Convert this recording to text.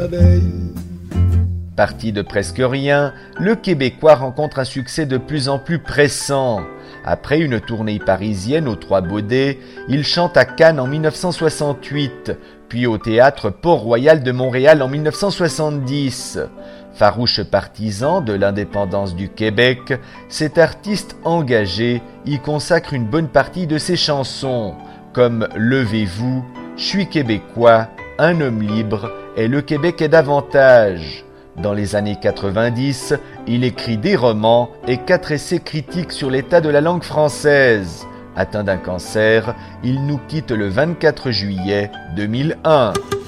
abeilles. Parti de presque rien, le Québécois rencontre un succès de plus en plus pressant. Après une tournée parisienne aux Trois Baudets, il chante à Cannes en 1968, puis au théâtre Port-Royal de Montréal en 1970. Farouche partisan de l'indépendance du Québec, cet artiste engagé y consacre une bonne partie de ses chansons, comme Levez-vous, Je suis québécois, Un homme libre et Le Québec est davantage. Dans les années 90, il écrit des romans et 4 essais critiques sur l'état de la langue française. Atteint d'un cancer, il nous quitte le 24 juillet 2001.